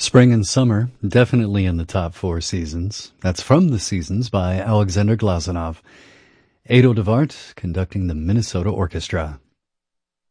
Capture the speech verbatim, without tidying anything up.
Spring and Summer, definitely in the top four seasons. That's from the Seasons by Alexander Glazunov. Ado Devart conducting the Minnesota Orchestra.